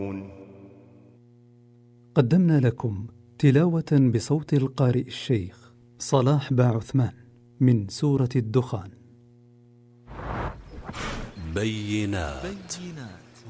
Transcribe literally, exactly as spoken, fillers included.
قدمنا لكم تلاوة بصوت القارئ الشيخ صلاح باعثمان من سورة الدخان. بينات, بينات